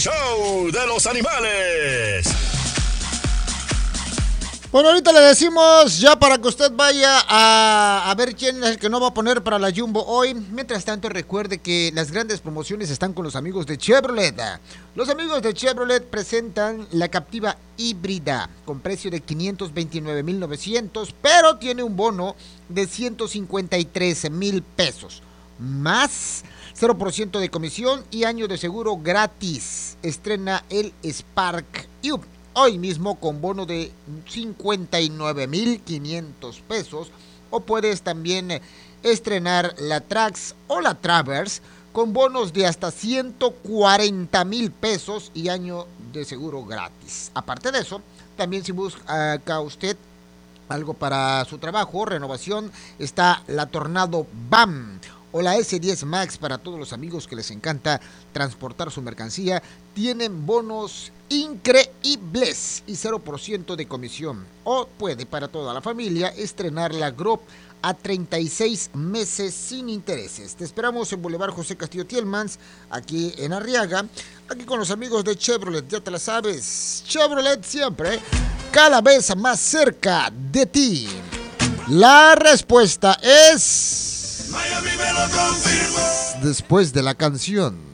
show de los animales. Bueno, ahorita le decimos ya para que usted vaya a ver quién es el que no va a poner para la Jumbo hoy. Mientras tanto, recuerde que las grandes promociones están con los amigos de Chevrolet. Los amigos de Chevrolet presentan la Captiva híbrida con precio de 529,900, pero tiene un bono de 153,000 pesos. Más 0% de comisión y año de seguro gratis. Estrena el Spark Up hoy mismo con bono de 59,500 pesos, o puedes también estrenar la Trax o la Traverse con bonos de hasta 140,000 pesos y año de seguro gratis. Aparte de eso, también si busca usted algo para su trabajo, renovación, está la Tornado BAM o la S10 Max para todos los amigos que les encanta transportar su mercancía. Tienen bonos increíbles y 0% de comisión. O puede para toda la familia estrenar la Grop a 36 meses sin intereses. Te esperamos en Boulevard José Castillo Tielmans, aquí en Arriaga, aquí con los amigos de Chevrolet. Ya te la sabes, Chevrolet siempre cada vez más cerca de ti. La respuesta es... Miami me lo confirmó. Después de la canción.